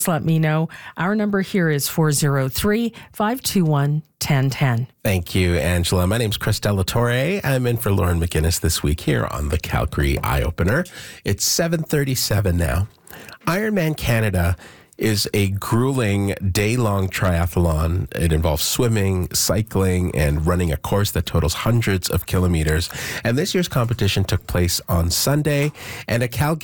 let me know. Our number here is 403-521-1010. Thank you, Angela. My name's Chris Delatorre. I'm in for Lauren McGinnis this week here on the Calgary Eye Opener. It's 7:37 now. Ironman Canada is a grueling day-long triathlon. It involves swimming, cycling, and running a course that totals hundreds of kilometers. And this year's competition took place on Sunday, and a Calgary